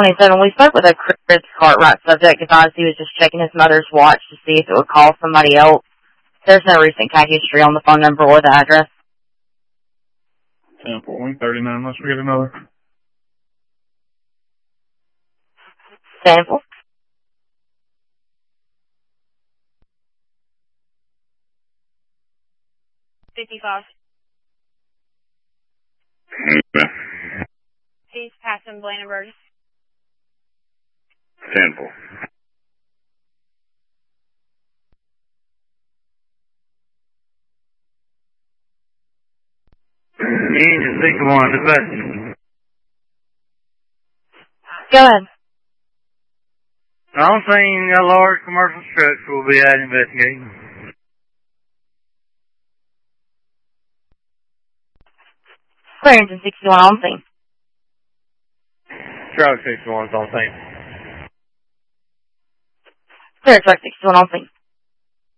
27. We spoke with a Chris Cartwright subject advised he was just checking his mother's watch to see if it would call somebody else. There's no recent cat history on the phone number or the address. 10-4-39, unless we get another. Sample. He's passing Blanenberg. 10-4. Engine 61, dispatch. Go ahead. On scene, a large commercial structure will be at investigating. Clear engine 61 on scene. Truck 61 is on scene. Clear truck 61 on scene.